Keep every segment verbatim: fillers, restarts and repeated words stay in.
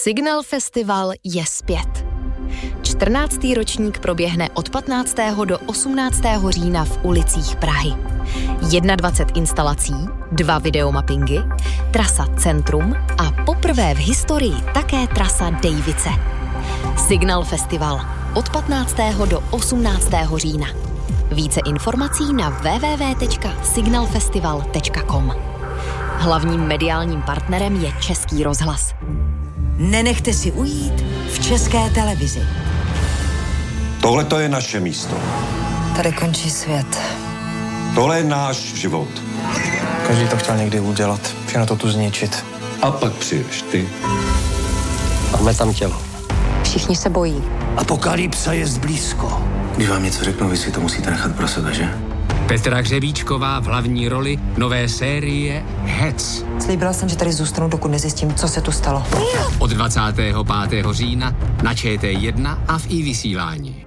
Signal Festival je zpět. čtrnáctý ročník proběhne od patnáctého do osmnáctého října v ulicích Prahy. dvacet jedna instalací, dva videomappingy, trasa Centrum a poprvé v historii také trasa Dejvice. Signal Festival od patnáctého do osmnáctého října. Více informací na w w w tečka signal festival tečka com. Hlavním mediálním partnerem je Český rozhlas. Nenechte si ujít v České televizi. Tohle to je naše místo. Tady končí svět. Tohle je náš život. Každý to chtěl někdy udělat, všechno to tu zničit. A pak přijdeš ty. Máme tam tělo. Všichni se bojí. Apokalypsa je zblízko. Když vám něco řeknu, vy si to musíte nechat pro sebe, že? Petra Hřebíčková v hlavní roli nové série Hec. Slíbila jsem, že tady zůstanu, dokud nezjistím, co se tu stalo. Od dvacátého pátého října na Č T jedna a v iVysílání.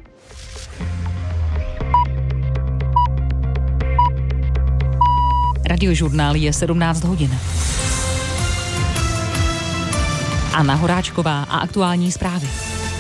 Radiožurnál je sedmnáct hodin. Anna Horáčková a aktuální zprávy.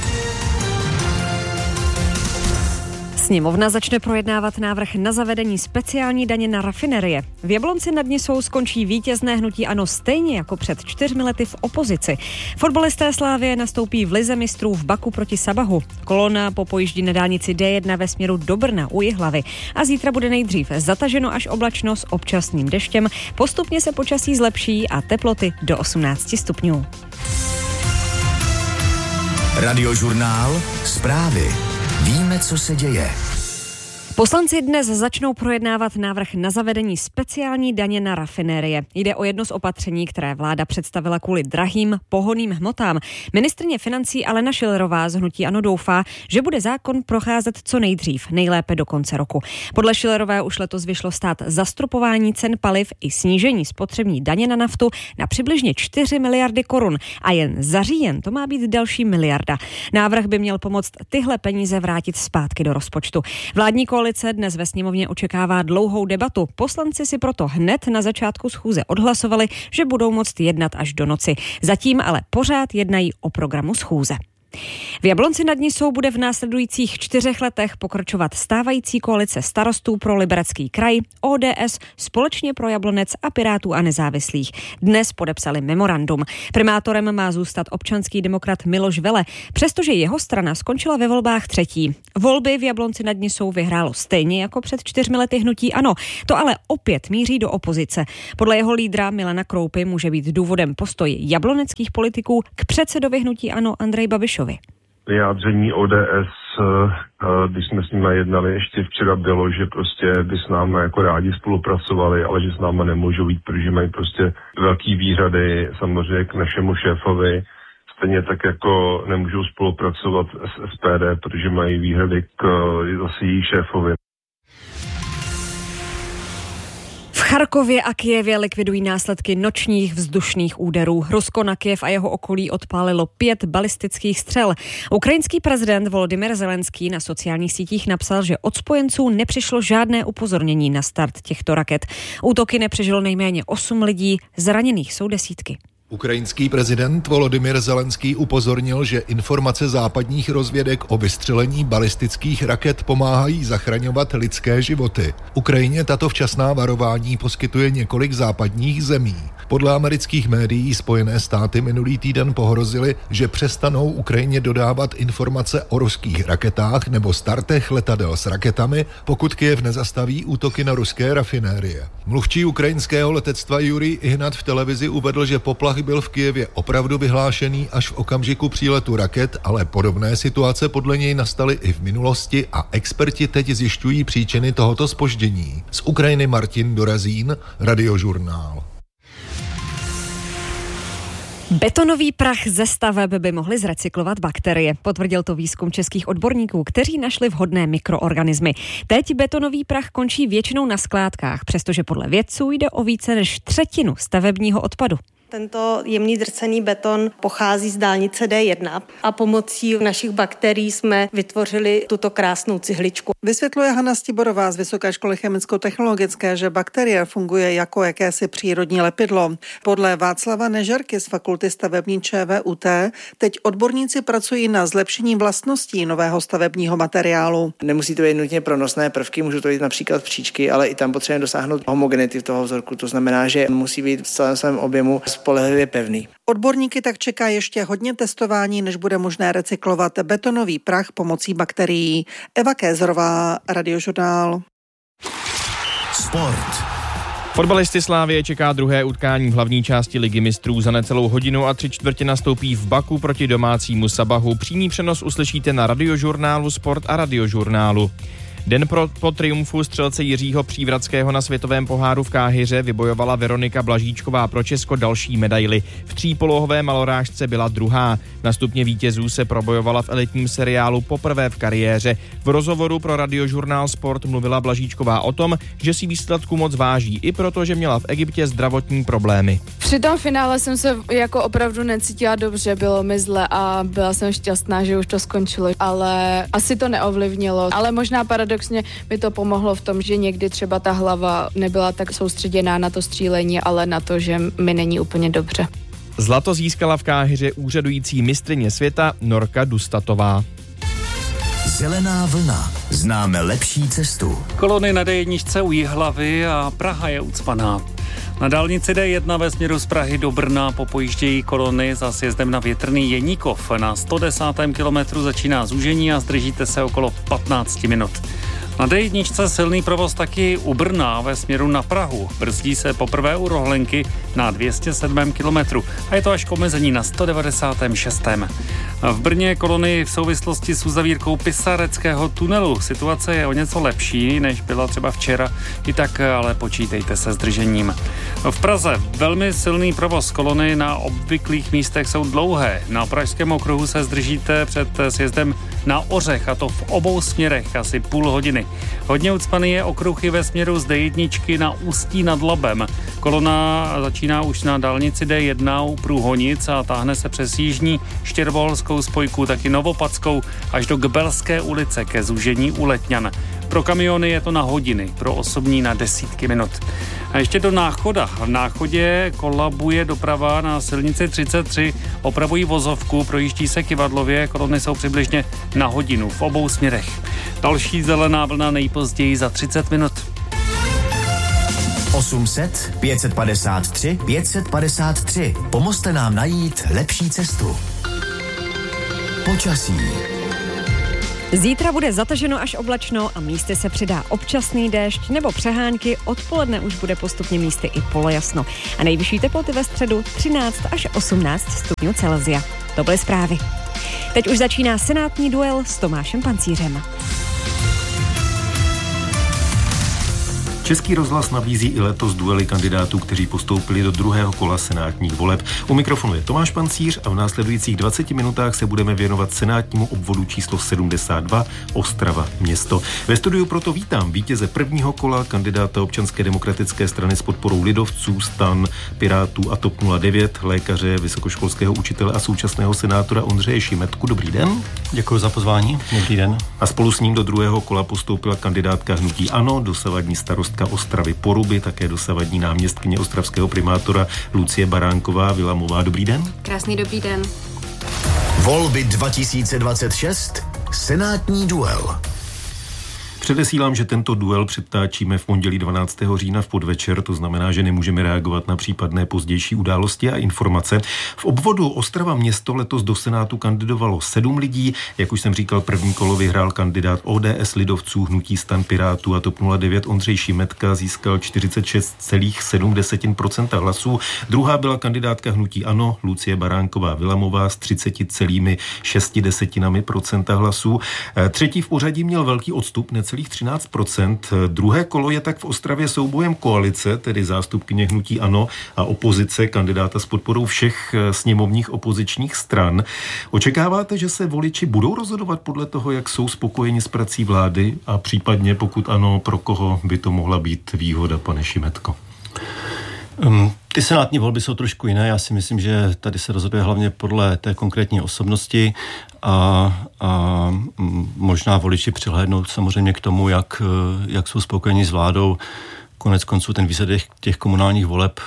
Sněmovna začne projednávat návrh na zavedení speciální daně na rafinerie. V Jablonci nad Nisou skončí vítězné hnutí ANO stejně jako před čtyřmi lety v opozici. Fotbalisté Slávie nastoupí v lize mistrů v Baku proti Sabahu. Kolona popojíždí na dálnici D jedna ve směru do Brna u Jihlavy. A zítra bude nejdřív zataženo až oblačno s občasným deštěm. Postupně se počasí zlepší a teploty do osmnáct stupňů. Radiožurnál, zprávy. Víme, co se děje. Poslanci dnes začnou projednávat návrh na zavedení speciální daně na rafinérie. Jde o jedno z opatření, které vláda představila kvůli drahým pohonným hmotám. Ministryně financí Alena Schillerová z hnutí ANO doufá, že bude zákon procházet co nejdřív, nejlépe do konce roku. Podle Schillerové už letos vyšlo stát zastropování cen paliv i snížení spotřební daně na naftu na přibližně čtyři miliardy korun a jen za říjen to má být další miliarda. Návrh by měl pomoct tyhle peníze vrátit zpátky do rozpočtu. Vládní koalice dnes ve sněmovně očekává dlouhou debatu. Poslanci si proto hned na začátku schůze odhlasovali, že budou moct jednat až do noci. Zatím ale pořád jednají o programu schůze. V Jablonci nad Nisou bude v následujících čtyřech letech pokračovat stávající koalice starostů pro Liberecký kraj, O D S, Společně pro Jablonec a Pirátů a nezávislých. Dnes podepsali memorandum. Primátorem má zůstat občanský demokrat Miloš Vele, přestože jeho strana skončila ve volbách třetí. Volby v Jablonci nad Nisou vyhrálo stejně jako před čtyřmi lety hnutí ANO. To ale opět míří do opozice. Podle jeho lídra Milana Kroupy může být důvodem postoj jabloneckých politiků k předsedovi hnutí ANO Andreji Babišovi. Vyjádření O D S, když jsme s nimi jednali ještě včera, bylo, že prostě by s námi jako rádi spolupracovali, ale že s námi nemůžou jít, protože mají prostě velký výhrady samozřejmě k našemu šéfovi. Stejně tak jako nemůžou spolupracovat s S P D, protože mají výhrady k zase její šéfovi. V Charkově a Kyjevě likvidují následky nočních vzdušných úderů. Rusko na Kyjev a jeho okolí odpálilo pět balistických střel. Ukrajinský prezident Volodymyr Zelenský na sociálních sítích napsal, že od spojenců nepřišlo žádné upozornění na start těchto raket. Útoky nepřežilo nejméně osm lidí, zraněných jsou desítky. Ukrajinský prezident Volodymyr Zelenský upozornil, že informace západních rozvědek o vystřelení balistických raket pomáhají zachraňovat lidské životy. Ukrajině tato včasná varování poskytuje několik západních zemí. Podle amerických médií Spojené státy minulý týden pohrozily, že přestanou Ukrajině dodávat informace o ruských raketách nebo startech letadel s raketami, pokud Kyjev nezastaví útoky na ruské rafinérie. Mluvčí ukrajinského letectva Jurij Ihnat v televizi uvedl, že poplach byl v Kyjevě opravdu vyhlášený až v okamžiku příletu raket, ale podobné situace podle něj nastaly i v minulosti a experti teď zjišťují příčiny tohoto zpoždění. Z Ukrajiny Martin Dorazín, Radiožurnál. Betonový prach ze staveb by mohly zrecyklovat bakterie. Potvrdil to výzkum českých odborníků, kteří našli vhodné mikroorganismy. Teď betonový prach končí většinou na skládkách, přestože podle vědců jde o více než třetinu stavebního odpadu. Tento jemný drcený beton pochází z dálnice D jedna a pomocí našich bakterií jsme vytvořili tuto krásnou cihličku. Vysvětluje Hana Stiborová z Vysoké školy chemicko-technologické, že bakterie funguje jako jakési přírodní lepidlo. Podle Václava Nežerky z fakulty stavební ČVUT teď odborníci pracují na zlepšení vlastností nového stavebního materiálu. Nemusí to být nutně pronosné prvky, můžou to být například příčky, ale i tam potřebujeme dosáhnout homogenity toho vzorku. To znamená, že musí být v celém svém objemu spolehlivě pevný. Odborníky tak čeká ještě hodně testování, než bude možné recyklovat betonový prach pomocí bakterií. Eva Kézerová, Radiožurnál. Sport. Fotbalisty Slávie čeká druhé utkání v hlavní části Ligy mistrů. Za necelou hodinu a tři čtvrtě nastoupí v Baku proti domácímu Sabahu. Přímý přenos uslyšíte na Radiožurnálu Sport a Radiožurnálu. Den pro, po triumfu střelce Jiřího Přívratského na světovém poháru v Káhiře vybojovala Veronika Blažíčková pro Česko další medaili. V třípolohové malorážce byla druhá. Na stupně vítězů se probojovala v elitním seriálu poprvé v kariéře. V rozhovoru pro Radiožurnál Sport mluvila Blažíčková o tom, že si výsledku moc váží, i proto, že měla v Egyptě zdravotní problémy. Při tom finále jsem se jako opravdu necítila dobře, bylo mi zle a byla jsem šťastná, že už to skončilo, ale asi to neovlivnilo, ale možná paradoxně mi to pomohlo v tom, že někdy třeba ta hlava nebyla tak soustředěná na to střílení, ale na to, že mi není úplně dobře. Zlato získala v Káhiře úřadující mistryně světa Norka Dustatová. Zelená vlna. Známe lepší cestu. Kolony na D jedna u Jihlavy a Praha je ucpaná. Na dálnici D jedna ve směru z Prahy do Brna popojíždějí kolony za sjezdem na Větrný Jeníkov. Na sto desátém kilometru začíná zúžení a zdržíte se okolo patnáct minut. Na D jedna silný provoz taky u Brna ve směru na Prahu. Brzdí se poprvé u Rohlenky na dvě stě sedmém kilometru a je to až k omezení na sto devadesátém šestém V Brně kolony v souvislosti s uzavírkou Pisareckého tunelu. Situace je o něco lepší, než byla třeba včera, i tak ale počítejte se zdržením. V Praze velmi silný provoz, kolony na obvyklých místech jsou dlouhé. Na Pražském okruhu se zdržíte před sjezdem na Ořech, a to v obou směrech asi půl hodiny. Hodně ucpaný je okruh i ve směru z D jedna na Ústí nad Labem. Kolona začíná už na dálnici D jedna u Průhonic a táhne se přes jižní Štěrboholskou spojku, taky Novopadskou až do Gbelské ulice ke zúžení u Letňan. Pro kamiony je to na hodiny, pro osobní na desítky minut. A ještě do Náchoda. V Náchodě kolabuje doprava na silnici třicet tři, opravují vozovku, projíždí se Kyvadlově, kolony jsou přibližně na hodinu v obou směrech. Další zelená vlna nejpozději za třicet minut. osm set, pět set padesát tři, pět set padesát tři. Pomozte nám najít lepší cestu. Počasí. Zítra bude zataženo až oblačno a místy se přidá občasný déšť nebo přehánky. Odpoledne už bude postupně místy i polojasno. A nejvyšší teploty ve středu třináct až osmnáct stupňů Celsia. To byly zprávy. Teď už začíná senátní duel s Tomášem Pancířem. Český rozhlas nabízí i letos duely kandidátů, kteří postoupili do druhého kola senátních voleb. U mikrofonu je Tomáš Pancíř a v následujících dvaceti minutách se budeme věnovat senátnímu obvodu číslo sedmdesát dva Ostrava město. Ve studiu proto vítám vítěze prvního kola, kandidáta Občanské demokratické strany s podporou lidovců, STAN, Pirátů a TOP nula devět, lékaře, vysokoškolského učitele a současného senátora Ondřeje Šimetku. Dobrý den. Děkuji za pozvání. Dobrý den. A spolu s ním do druhého kola postoupila kandidátka hnutí ANO, dosavadní starostka Ostravy Poruby, také dosavadní náměstkyně ostravského primátora Lucie Baránková Vilamová. Dobrý den. Krásný dobrý den. Volby dva tisíce dvacet šest. Senátní duel. Předesílám, že tento duel předtáčíme v pondělí dvanáctého října v podvečer, to znamená, že nemůžeme reagovat na případné pozdější události a informace. V obvodu Ostrava město letos do Senátu kandidovalo sedm lidí. Jak už jsem říkal, první kolo vyhrál kandidát O D S, lidovců, hnutí STAN, Pirátů a TOP nula devět Ondřej Šimetka, získal čtyřicet šest celá sedm procenta hlasů. Druhá byla kandidátka hnutí ANO Lucie Baránková Vilamová s třicet celá šest procenta hlasů. Třetí v pořadí měl velký odstup, necelých třináct procent. Druhé kolo je tak v Ostravě soubojem koalice, tedy zástupkyně hnutí ANO a opozice, kandidáta s podporou všech sněmovních opozičních stran. Očekáváte, že se voliči budou rozhodovat podle toho, jak jsou spokojeni s prací vlády a případně, pokud ano, pro koho by to mohla být výhoda, pane Šimetko? Um, ty senátní volby jsou trošku jiné. Já si myslím, že tady se rozhoduje hlavně podle té konkrétní osobnosti a, a možná voliči přihlédnou samozřejmě k tomu, jak, jak jsou spokojení s vládou. Konec konců ten výsledek těch komunálních voleb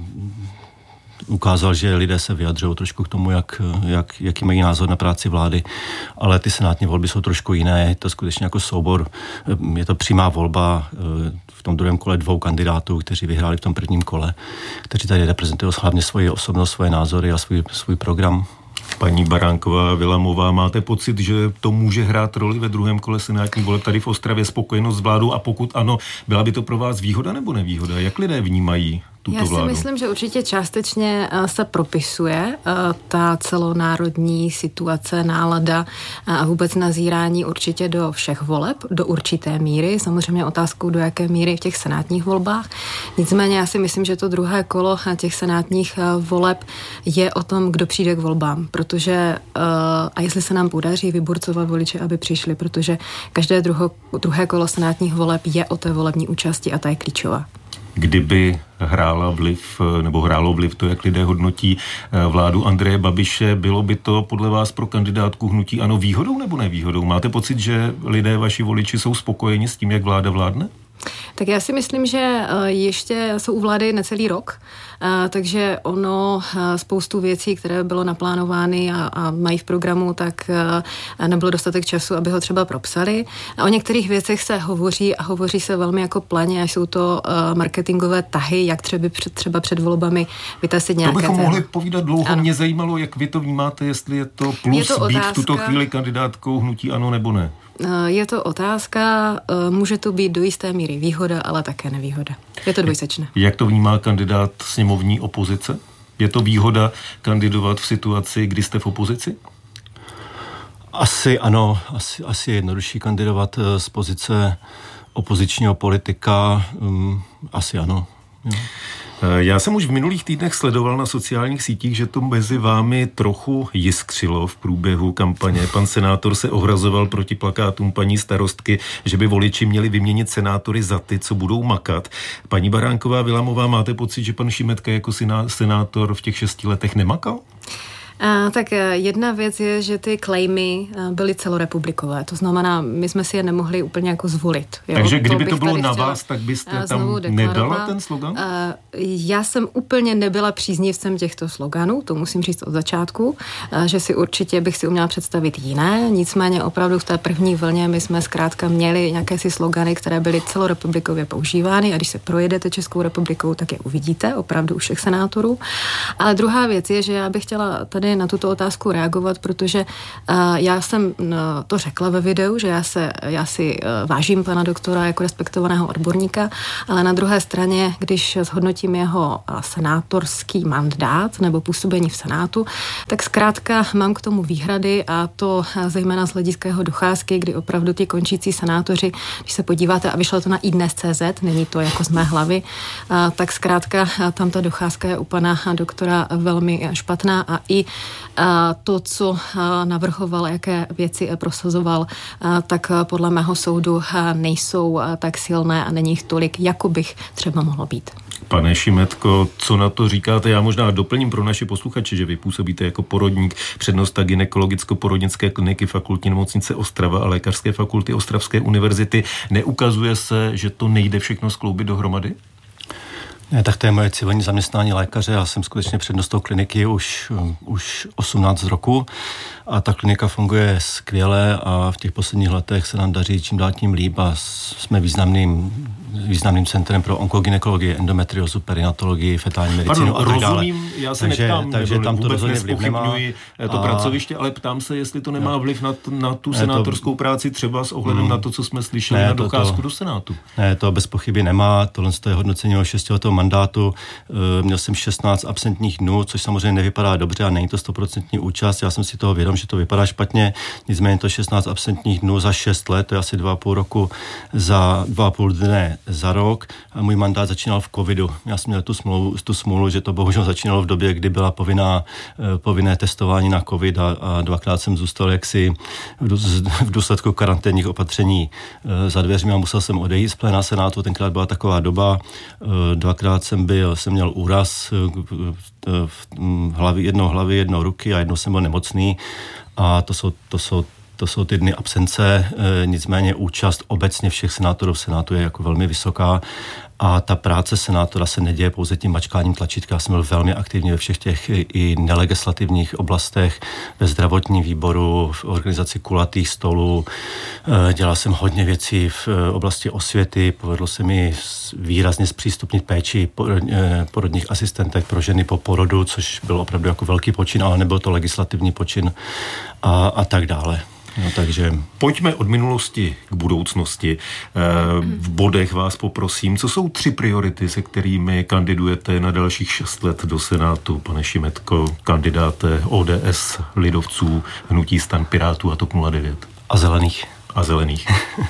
ukázal, že lidé se vyjadřují trošku k tomu, jak, jak, jaký mají názor na práci vlády, ale ty senátní volby jsou trošku jiné, je to skutečně jako soubor, je to přímá volba v tom druhém kole dvou kandidátů, kteří vyhráli v tom prvním kole, kteří tady reprezentují hlavně svoji osobnost, svoje názory a svůj, svůj program. Paní Baránková Vilamová, máte pocit, že to může hrát roli ve druhém kole senátní voleb tady v Ostravě, spokojenost s vládou, a pokud ano, byla by to pro vás výhoda nebo nevýhoda? Jak lidé vnímají tuto Já si vládu? myslím, že určitě částečně se propisuje ta celonárodní situace, nálada a vůbec nazírání určitě do všech voleb, do určité míry, samozřejmě otázkou, do jaké míry v těch senátních volbách. Nicméně já si myslím, že to druhé kolo těch senátních voleb je o tom, kdo přijde k volbám, protože a jestli se nám podaří vyburcovat voliče, aby přišli, protože každé druho, druhé kolo senátních voleb je o té volební účasti a ta je klíčová. Kdyby hrála vliv, nebo hrálo vliv to, jak lidé hodnotí vládu Andreje Babiše, bylo by to podle vás pro kandidátku hnutí ANO výhodou nebo nevýhodou? Máte pocit, že lidé, vaši voliči, jsou spokojeni s tím, jak vláda vládne? Tak já si myslím, že ještě jsou u vlády necelý rok, takže ono spoustu věcí, které bylo naplánovány a, a mají v programu, tak nebylo dostatek času, aby ho třeba propsali. A o některých věcech se hovoří a hovoří se velmi jako planě, až jsou to marketingové tahy, jak třeba před, třeba před volbami vytasit nějaké To bychom téma. mohli povídat dlouho. Ano. Mě zajímalo, jak vy to vnímáte, jestli je to plus je to být otázka, v tuto chvíli kandidátkou hnutí ANO nebo ne. Je to otázka, může to být do jisté míry výhoda, ale také nevýhoda. Je to dvojsečné. Jak to vnímá kandidát sněmovní opozice? Je to výhoda kandidovat v situaci, kdy jste v opozici? Asi ano, asi, asi je jednodušší kandidovat z pozice opozičního politika. Um, asi ano. Jo. Já jsem už v minulých týdnech sledoval na sociálních sítích, že to mezi vámi trochu jiskřilo v průběhu kampaně. Pan senátor se ohrazoval proti plakátům paní starostky, že by voliči měli vyměnit senátory za ty, co budou makat. Paní Baránková Vilamová, máte pocit, že pan Šimetka jako senátor v těch šesti letech nemakal? A, tak jedna věc je, že ty claimy byly celorepublikové, to znamená, my jsme si je nemohli úplně jako zvolit. Jo? Takže kdyby to, to bylo na chtěla, vás, tak byste tam nedala ten slogan? A, já jsem úplně nebyla příznivcem těchto sloganů, to musím říct od začátku, a, že si určitě bych si uměla představit jiné, nicméně opravdu v té první vlně my jsme zkrátka měli nějaké si slogany, které byly celorepublikově používány, a když se projedete Českou republikou, tak je uvidíte opravdu u všech senátorů. Ale druhá věc je, že já bych chtěla tady na tuto otázku reagovat, protože uh, já jsem uh, to řekla ve videu, že já, se, já si uh, vážím pana doktora jako respektovaného odborníka, ale na druhé straně, když zhodnotím jeho uh, senátorský mandát nebo působení v Senátu, tak zkrátka mám k tomu výhrady, a to uh, zejména z hlediska jeho docházky, kdy opravdu ti končící senátoři, když se podíváte, a vyšlo to na i dnes tečka cé zet, není to jako z mé hlavy, uh, tak zkrátka uh, tam ta docházka je u pana doktora velmi špatná, a i a to, co navrhoval, jaké věci prosazoval, tak podle mého soudu nejsou tak silné a není jich tolik, jako bych třeba mohlo být. Pane Šimetko, co na to říkáte? Já možná doplním pro naše posluchače, že vy působíte jako porodník, přednosta gynekologicko-porodnické kliniky Fakultní nemocnice Ostrava a Lékařské fakulty Ostravské univerzity. Neukazuje se, že to nejde všechno skloubit dohromady? Ne, tak to je moje civilní zaměstnání lékaře. Já jsem skutečně přednostou kliniky už, už osmnáct roku a ta klinika funguje skvěle a v těch posledních letech se nám daří čím dál tím líp a jsme významným, významným centrem pro onkogynekologii, endometriozu, perinatologii, fetální medicínu a tak dále. Rozumím, já se takže, neptám, takže tam to rozhodně vliv nemá. To a... pracoviště, ale ptám se, jestli to nemá vliv na, na tu senátorskou práci, třeba s ohledem mm, na to, co jsme slyšeli ne, na docházku to, do Senátu. Ne, to bez pochyby nemá. Tohle je hodnocení o šestiletého mandátu. Měl jsem šestnáct absentních dnů, což samozřejmě nevypadá dobře a není to stoprocentní účast. Já jsem si toho vědom, že to vypadá špatně. Nicméně to šestnáct absentních dnů za šest let, to je asi dva a půl roku za dva a půl dne za rok a můj mandát začínal v covidu. Já jsem měl tu smlouvu, tu smůlu, že to bohužel začínalo v době, kdy byla povinná, povinné testování na covid a, a dvakrát jsem zůstal jaksi v důsledku karanténních opatření za dveřmi a musel jsem odejít z pléna Senátu. Tenkrát byla taková doba. Dvakrát jsem byl, jsem měl úraz v hlavě, jednou hlavy, jednou ruky a jednou jsem byl nemocný a to jsou, to jsou To jsou ty dny absence, e, nicméně účast obecně všech senátorů v Senátu je jako velmi vysoká a ta práce senátora se neděje pouze tím mačkáním tlačítka. Já jsem byl velmi aktivní ve všech těch i nelegislativních oblastech, ve zdravotním výboru, v organizaci kulatých stolů. E, dělal jsem hodně věcí v oblasti osvěty, povedlo se mi výrazně zpřístupnit péči porodních asistentek pro ženy po porodu, což byl opravdu jako velký počin, ale nebyl to legislativní počin a, a tak dále. No, takže... Pojďme od minulosti k budoucnosti. V bodech vás poprosím, co jsou tři priority, se kterými kandidujete na dalších šest let do Senátu, pane Šimetko, kandidáte O D S, lidovců, hnutí STAN, Pirátů a TOP nula devět. A zelených. A zelených.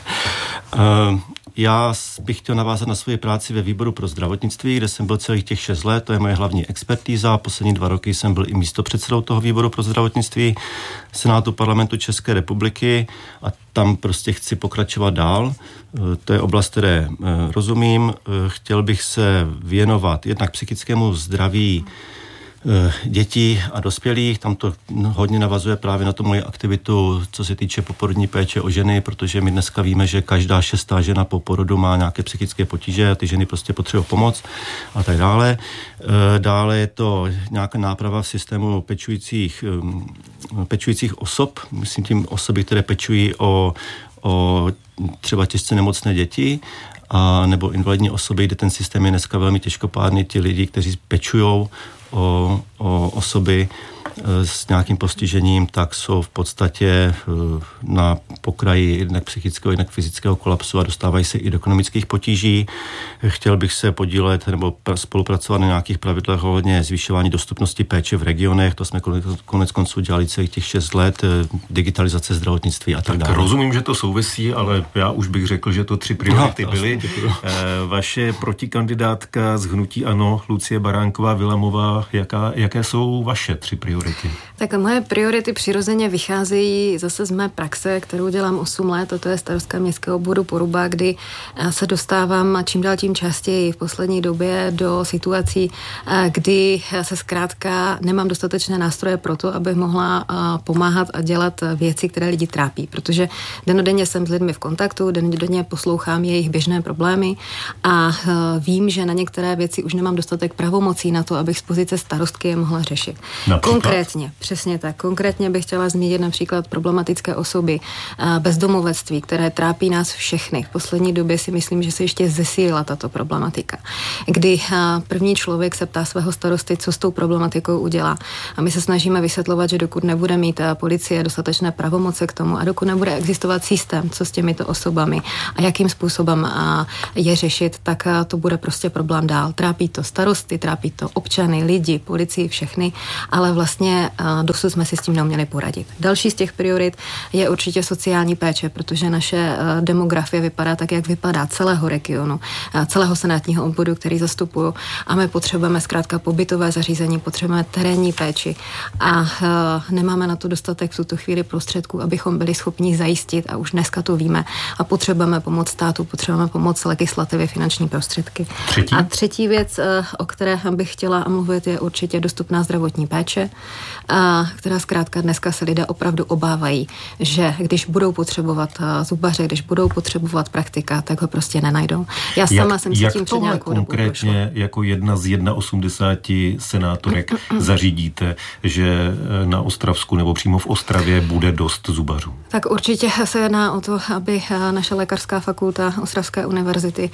Já bych chtěl navázat na svoji práci ve výboru pro zdravotnictví, kde jsem byl celých těch šest let, to je moje hlavní expertíza. Poslední dva roky jsem byl i místopředsedou toho výboru pro zdravotnictví Senátu Parlamentu České republiky a tam prostě chci pokračovat dál. To je oblast, které rozumím. Chtěl bych se věnovat jednak psychickému zdraví dětí a dospělých. Tam to hodně navazuje právě na tu moji aktivitu, co se týče poporodní péče o ženy, protože my dneska víme, že každá šestá žena po porodu má nějaké psychické potíže a ty ženy prostě potřebují pomoc a tak dále. Dále je to nějaká náprava v systému pečujících, pečujících osob, myslím tím osoby, které pečují o, o třeba těžce nemocné děti a nebo invalidní osoby, kde ten systém je dneska velmi těžkopádný. Ti lidi, kteří pečujou O, o osoby s nějakým postižením, tak jsou v podstatě na pokraji jednak psychického, jednak fyzického kolapsu a dostávají se i do ekonomických potíží. Chtěl bych se podílet nebo spolupracovat na nějakých pravidlech ohledně zvyšování dostupnosti péče v regionech. To jsme konec konců dělali celých těch šest let, digitalizace zdravotnictví a tak, tak dále. Rozumím, že to souvisí, ale já už bych řekl, že to tři priority no, byly. Vaše protikandidátka z hnutí ANO, Lucie Baránková-Vilamová, jaká, jaké jsou vaše tři priority? Tak moje priority přirozeně vycházejí zase z mé praxe, kterou dělám osm let, a to je starostka městského obvodu Poruba, kdy se dostávám čím dál tím častěji v poslední době do situací, kdy se zkrátka nemám dostatečné nástroje pro to, abych mohla pomáhat a dělat věci, které lidi trápí, protože dennodenně jsem s lidmi v kontaktu, dennodenně poslouchám jejich běžné problémy a vím, že na některé věci už nemám dostatek pravomocí na to, abych z pozice starostky je mohla řešit. Například? Konkrétně, přesně tak. Konkrétně bych chtěla zmínit například problematické osoby, bezdomovectví, které trápí nás všechny. V poslední době si myslím, že se ještě zesílila tato problematika, kdy první člověk se ptá svého starosty, co s tou problematikou udělá. A my se snažíme vysvětlovat, že dokud nebude mít policie dostatečné pravomoce k tomu a dokud nebude existovat systém, co s těmito osobami a jakým způsobem je řešit, tak to bude prostě problém dál. Trápí to starosty, trápí to občany, lidi, policii, všechny, ale vlastně dosud jsme si s tím neuměli poradit. Další z těch priorit je určitě sociální péče, protože naše demografie vypadá tak, jak vypadá celého regionu, celého senátního obvodu, který zastupuju, a my potřebujeme zkrátka pobytové zařízení, potřebujeme terénní péči a nemáme na to dostatek v tuto chvíli prostředků, abychom byli schopni zajistit, a už dneska to víme, a potřebujeme pomoc státu, potřebujeme pomoc legislativy, finanční prostředky. Třetí? A třetí věc, o které bych chtěla mluvit, je určitě dostupná zdravotní péče, a která zkrátka dneska se lidé opravdu obávají, že když budou potřebovat zubaře, když budou potřebovat praktika, tak ho prostě nenajdou. Já sama jak, jsem si tím před nějakou dobu prošla. Konkrétně jako jedna z osmdesáti senátorek zařídíte, že na Ostravsku nebo přímo v Ostravě bude dost zubařů? Tak určitě se jedná o to, aby naše lékařská fakulta Ostravské univerzity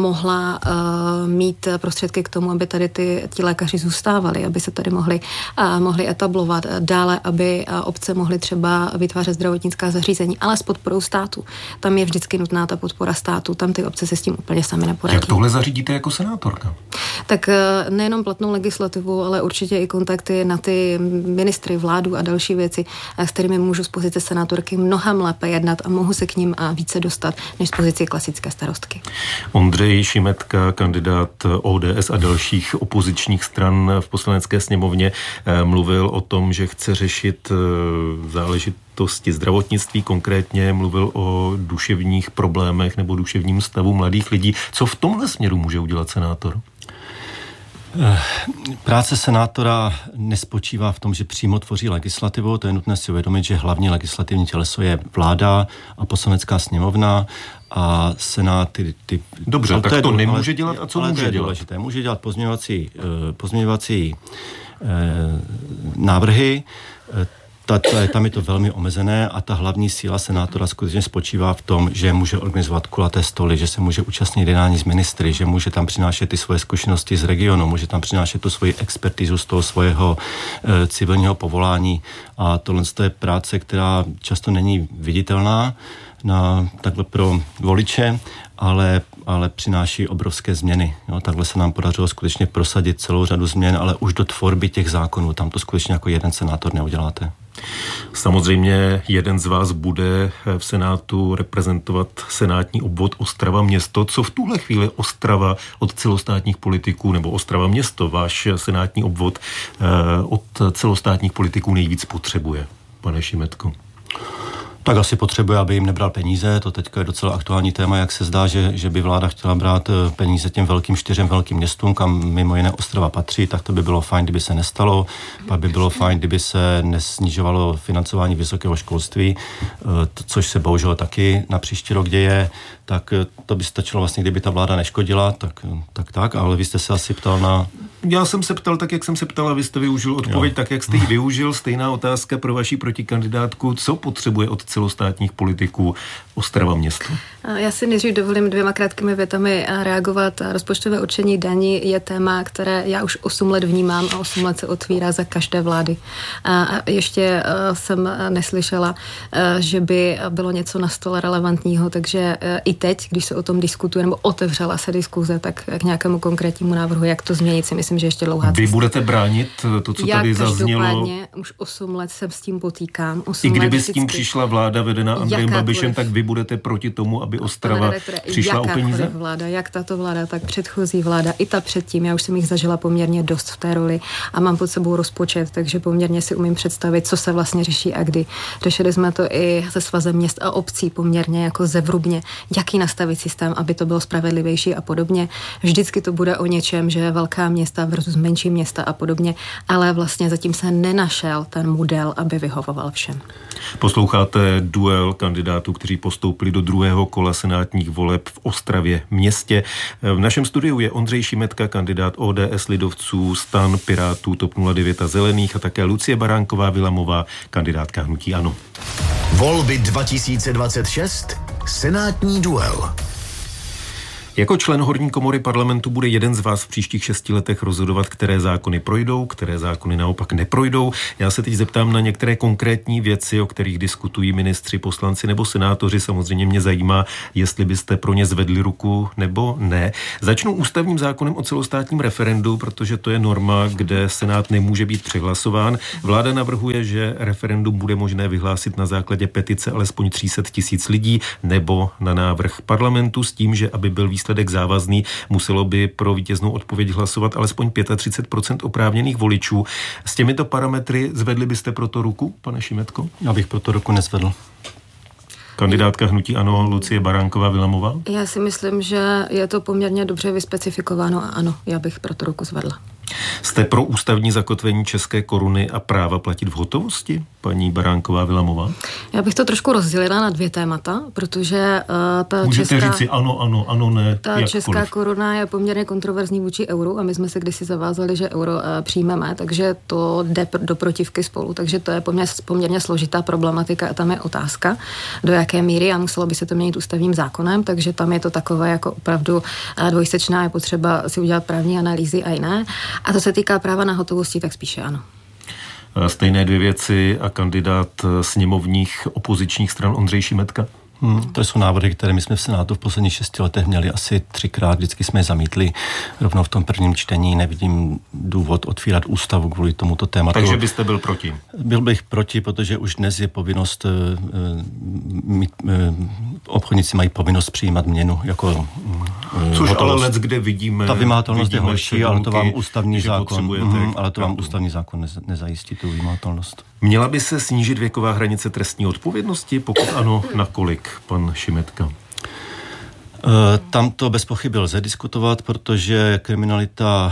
mohla mít prostředky k tomu, aby tady ty, ti lékaři zůstávali, aby se tady mohli mohli etablovat dále, aby obce mohly třeba vytvářet zdravotnická zařízení, ale s podporou státu. Tam je vždycky nutná ta podpora státu, tam ty obce se s tím úplně sami neporadí. Jak tohle zařídíte jako senátorka? Tak nejenom platnou legislativu, ale určitě i kontakty na ty ministry, vládu a další věci, s kterými můžu z pozice senátorky mnohem lépe jednat a mohu se k ním více dostat, než z pozice klasické starostky. Ondřej Šimetka, kandidát O D S a dalších opozičních stran v Poslanecké sněmovně, mluvil o tom, že chce řešit záležitosti zdravotnictví, konkrétně mluvil o duševních problémech nebo duševním stavu mladých lidí. Co v tomhle směru může udělat senátor? Práce senátora nespočívá v tom, že přímo tvoří legislativu, to je nutné si uvědomit, že hlavní legislativní těleso je vláda a Poslanecká sněmovna a senát ty... ty Dobře, tak to, to nemůže dělat a co ale může to je dělat? Důležité. Může dělat pozměňovací, pozměňovací eh, návrhy, Ta, ta, tam je to velmi omezené a ta hlavní síla senátora skutečně spočívá v tom, že může organizovat kulaté stoly, že se může účastnit jednání s ministry, že může tam přinášet ty svoje zkušenosti z regionu, může tam přinášet tu svoji expertizu z toho svého e, civilního povolání a tohle je práce, která často není viditelná na, takhle pro voliče, ale, ale přináší obrovské změny. Jo, takhle se nám podařilo skutečně prosadit celou řadu změn, ale už do tvorby těch zákonů, tam to skutečně jako jeden senátor neuděláte. Samozřejmě jeden z vás bude v Senátu reprezentovat senátní obvod Ostrava město. Co v tuhle chvíli Ostrava od celostátních politiků, nebo Ostrava město, váš senátní obvod od celostátních politiků nejvíc potřebuje, pane Šimetko? Tak asi potřebuje, aby jim nebral peníze. To teďka je docela aktuální téma, jak se zdá, že, že by vláda chtěla brát peníze těm velkým čtyřem velkým městům, kam mimo jiné Ostrava patří, tak to by bylo fajn, kdyby se nestalo. Pak by bylo fajn, kdyby se nesnižovalo financování vysokého školství, což se bohužel taky na příští rok děje. Tak to by stačilo vlastně, kdyby ta vláda neškodila, tak tak, tak ale vy jste se asi ptal na... Já jsem se ptal tak, jak jsem se ptal a vy jste využil odpověď jo. tak, jak jste ji využil. Stejná otázka pro vaši protikandidátku. Co potřebuje od celostátních politiků Ostrava město? Já si nejdřív dovolím dvěma krátkými větami reagovat. Rozpočtové určení daní je téma, které já už osm let vnímám a osm let se otvírá za každé vlády. A ještě jsem neslyšela, že by bylo něco na stole relevantního, takže i teď, když se o tom diskutuje, nebo otevřela se diskuze, tak k nějakému konkrétnímu návrhu, jak to změnit, si myslím, že ještě dlouhá cesta. Vy budete bránit to, co já tady zaznělo? Já každopádně už osm let se s tím potýkám. I kdyby s tím přišla vláda vedená Andrejem Babišem, tak vy budete proti tomu, aby Ostrava přišla o peníze? Vláda, jak tato vláda, tak předchozí vláda, i ta předtím, já už jsem jich zažila poměrně dost v té roli a mám pod sebou rozpočet, takže poměrně si umím představit, co se vlastně řeší a kdy. Řešili jsme to i se Svazem měst a obcí poměrně jako zevrubně, jaký nastavit systém, aby to bylo spravedlivější a podobně. Vždycky to bude o něčem, že velká města versus menší města a podobně, ale vlastně zatím se nenašel ten model, aby vyhovoval všem. Posloucháte duel kandidátů, kteří postoupili do druhého kola senátních voleb v Ostravě městě. V našem studiu je Ondřej Šimetka, kandidát O D S, lidovců, STAN, Pirátů, TOP nula devět a Zelených a také Lucie Baránková Vilamová, kandidátka hnutí ANO. Volby dva tisíce dvacet šest, senátní duel. Jako člen horní komory parlamentu bude jeden z vás v příštích šesti letech rozhodovat, které zákony projdou, které zákony naopak neprojdou. Já se teď zeptám na některé konkrétní věci, o kterých diskutují ministři, poslanci nebo senátoři. Samozřejmě mě zajímá, jestli byste pro ně zvedli ruku nebo ne. Začnu ústavním zákonem o celostátním referendu, protože to je norma, kde senát nemůže být přehlasován. Vláda navrhuje, že referendum bude možné vyhlásit na základě petice alespoň tři sta tisíc lidí nebo na návrh parlamentu s tím, že aby byl výsledek závazný, muselo by pro vítěznou odpověď hlasovat alespoň třicet pět procent oprávněných voličů. S těmito parametry zvedli byste pro to ruku, pane Šimetko? Já bych pro to ruku nezvedl. Kandidátka hnutí ANO Lucie Baránková Vilamová? Já si myslím, že je to poměrně dobře vyspecifikováno a ano, já bych pro to ruku zvedla. Jste pro ústavní zakotvení české koruny a práva platit v hotovosti, paní Baránková Vilamová? Já bych to trošku rozdělila na dvě témata, protože uh, ta Můžete česká... říci ano, ano, ano, ne, Ta jakkoliv. česká koruna je poměrně kontroverzní vůči euru a my jsme se kdysi zavázali, že euro uh, přijmeme, takže to jde pr- do protivky spolu, takže to je poměrně, poměrně složitá problematika a tam je otázka, do jaké míry a muselo by se to měnit ústavním zákonem, takže tam je to takové jako opravdu uh, dvojsečná, je potřeba si udělat právní analýzy a jiné. A to se týká práva na hotovosti, tak spíše ano. stejné dvě věci a kandidát sněmovních opozičních stran Ondřej Šimetka? Hmm, to jsou návrhy, které my jsme v Senátu v posledních šesti letech měli asi třikrát, vždycky jsme je zamítli rovnou v tom prvním čtení. Nevidím důvod otvírat ústavu kvůli tomuto tématu. Takže byste byl proti? Byl bych proti, protože už dnes je povinnost, mít, obchodníci mají povinnost přijímat měnu jako Což hotovost. Ale let, kde vidíme... Ta vymahatelnost je horší, ale to vám ústavní zákon, mm, ale to vám pravdu. ústavní zákon nezajistí tu vymahatelnost. Měla by se snížit věková hranice trestní odpovědnosti? Pokud ano, na kolik, pan Šimetka? Tam to bez pochyby lze diskutovat, protože kriminalita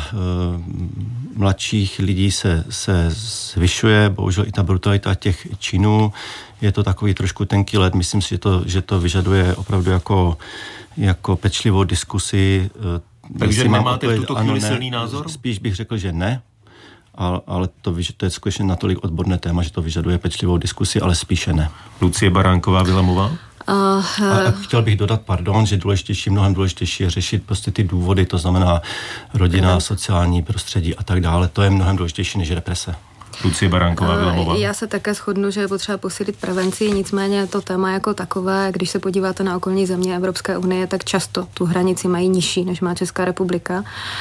mladších lidí se, se zvyšuje, bohužel i ta brutalita těch činů. Je to takový trošku tenký led. Myslím si, že to, že to vyžaduje opravdu jako, jako pečlivou diskusi. Takže nemáte v tuto chvíli silný názor? Spíš bych řekl, že ne. Ale to, to je skutečně natolik odborné téma, že to vyžaduje pečlivou diskusi, ale spíše ne. Lucie Baránková-Vilamová? Uh, a chtěl bych dodat, pardon, že důležitější, mnohem důležitější je řešit prostě ty důvody, to znamená rodina, sociální prostředí a tak dále. To je mnohem důležitější než represe. Lucie Baránková-Vilamová. Já se také shodnu, že je potřeba posílit prevenci, nicméně to téma jako takové, když se podíváte na okolní země Evropské unie, tak často tu hranici mají nižší, než má Česká republika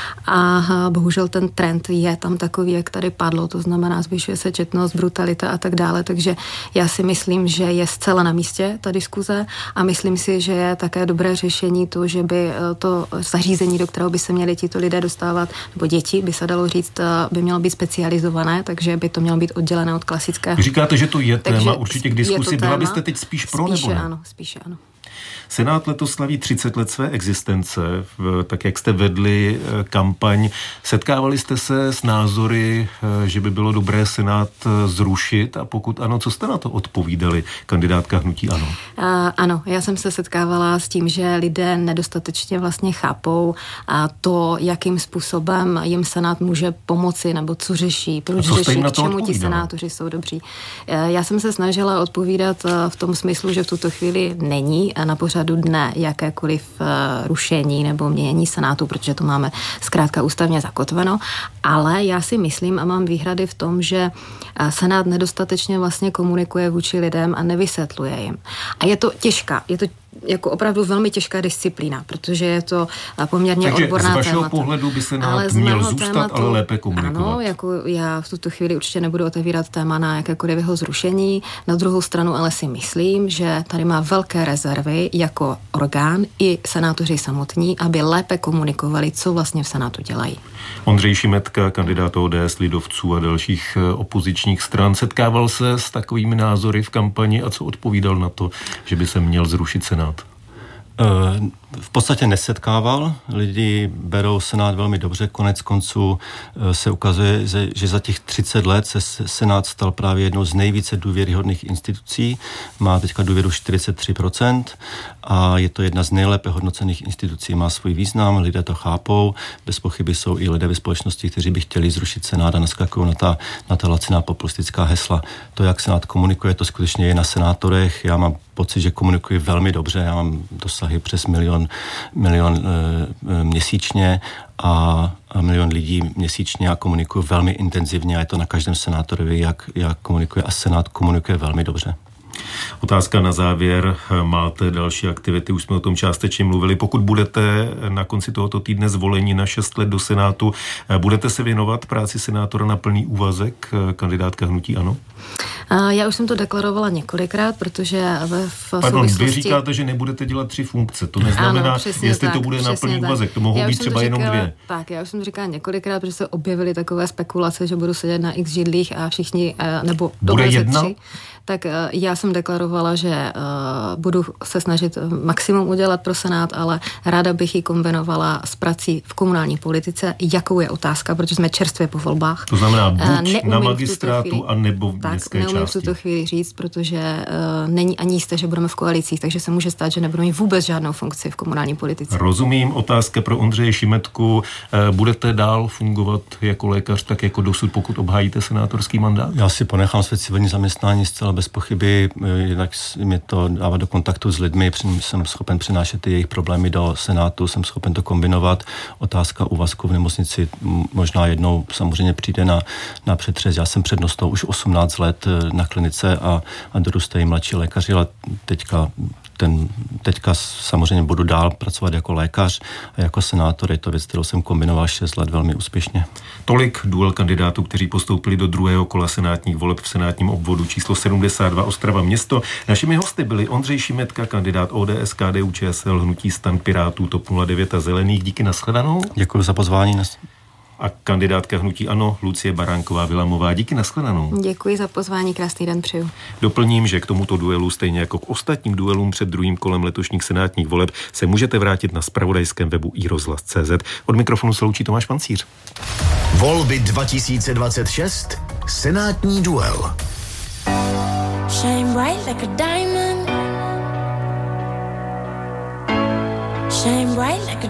a bohužel ten trend je tam takový, jak tady padlo, to znamená zvyšuje se četnost, brutalita a tak dále, takže já si myslím, že je zcela na místě ta diskuze a myslím si, že je také dobré řešení to, že by to zařízení, do kterého by se měli tito lidé dostávat, nebo děti, by se dalo říct, by mělo být specializované, takže by to mělo být oddělené od klasického. Říkáte, že to je téma takže určitě k diskusi. Byla byste teď spíš pro spíše nebo ne? Ano, spíše ano. Senát letos slaví třicet let své existence, tak jak jste vedli kampaň. Setkávali jste se s názory, že by bylo dobré Senát zrušit a pokud ano, co jste na to odpovídali, kandidátka hnutí ANO? Uh, ano, já jsem se setkávala s tím, že lidé nedostatečně vlastně chápou a to, jakým způsobem jim Senát může pomoci nebo co řeší, proč řeší, k čemu ti senátoři jsou dobří. Uh, já jsem se snažila odpovídat uh, v tom smyslu, že v tuto chvíli není na pořadu dne jakékoliv uh, rušení nebo měnění Senátu, protože to máme zkrátka ústavně zakotveno, ale já si myslím a mám výhrady v tom, že uh, Senát nedostatečně vlastně komunikuje vůči lidem a nevysvětluje jim. A je to těžká, je to jako opravdu velmi těžká disciplína, protože je to poměrně takže odborná témata. Takže z vašeho témata. pohledu by se nám měl zůstat, tématu, ale lépe komunikovat. Ano, jako já v tuto chvíli určitě nebudu otevírat téma na jakékoliv jeho zrušení. Na druhou stranu ale si myslím, že tady má velké rezervy jako orgán i senátoři samotní, aby lépe komunikovali, co vlastně v Senátu dělají. Ondřej Šimetka, kandidát O D S, lidovců a dalších opozičních stran, setkával se s takovými názory v kampani a co odpovídal na to, že by se měl zrušit Senát? V podstatě nesetkával. Lidi berou Senát velmi dobře. Konec konců se ukazuje, že za těch třicet let se Senát stal právě jednou z nejvíce důvěryhodných institucí. Má teďka důvěru čtyřicet tři procent a je to jedna z nejlépe hodnocených institucí. Má svůj význam, lidé to chápou. Bez pochyby jsou i lidé ve společnosti, kteří by chtěli zrušit Senát a naskakují na ta, na ta laciná populistická hesla. To, jak Senát komunikuje, to skutečně je na senátorech. Já mám pocit, že komunikuji velmi dobře. Já mám dosahy přes milion, milion e, měsíčně a, a milion lidí měsíčně a komunikuji velmi intenzivně a je to na každém senátorovi, jak, jak komunikuje a Senát komunikuje velmi dobře. Otázka na závěr. Máte další aktivity, už jsme o tom částečně mluvili. Pokud budete na konci tohoto týdne zvoleni na šest let do Senátu, budete se věnovat práci senátora na plný úvazek, kandidátka hnutí ANO? Já už jsem to deklarovala několikrát, protože v Pardon, souvislosti... vy říkáte, že nebudete dělat tři funkce. To neznamená, ano, jestli tak, to bude na plný tak. úvazek. To mohou já být třeba jenom říkala, dvě. Tak, já už jsem to říkala několikrát, protože se objevily takové spekulace, že budu sedět na x židlích a všichni, nebo bude jedna? Tři. Tak já jsem deklarovala, že uh, budu se snažit maximum udělat pro Senát, ale ráda bych ji kombinovala s prací v komunální politice, jakou je otázka, protože jsme čerstvě po volbách. To znamená buď uh, na magistrátu, chvíli, a nebo v tak, městské neumím části. v tuto chvíli říct, protože uh, není ani jisté, že budeme v koalicích, takže se může stát, že nebudeme mít vůbec žádnou funkci v komunální politice. Rozumím. Otázka pro Ondřeje Šimetku. Uh, budete dál fungovat jako lékař, tak jako dosud, pokud obhájíte senátorský mandát? Já si ponechám své civilní zaměstnání zcela bez pochyby, jinak mě to dává do kontaktu s lidmi, jsem schopen přinášet ty jejich problémy do Senátu, jsem schopen to kombinovat. Otázka úvazku v nemocnici možná jednou samozřejmě přijde na, na přetřes. Já jsem přednostou už osmnáct let na klinice a, a dorůstají mladší lékaři, ale teďka Ten, teďka samozřejmě budu dál pracovat jako lékař a jako senátor. Je to věc, kterou jsem kombinoval šest let velmi úspěšně. Tolik duel kandidátů, kteří postoupili do druhého kola senátních voleb v senátním obvodu číslo sedmdesát dva Ostrava město. Našimi hosty byli Ondřej Šimetka, kandidát O D S, K D U Č S L, Hnutí STAN, Pirátů, TOP nula devět a Zelených. Díky, nashledanou. Děkuji za pozvání. A kandidátka Hnutí ANO Lucie Baránková-Vilamová. Díky, nashledanou. Děkuji za pozvání, krásný den přeju. Doplním, že k tomuto duelu, stejně jako k ostatním duelům před druhým kolem letošních senátních voleb, se můžete vrátit na zpravodajském webu i rozhlas tečka cé zet. Od mikrofonu se loučí Tomáš Pancíř. Volby dva tisíce dvacet šest. Senátní duel. Shine bright like a diamond. Shine bright like a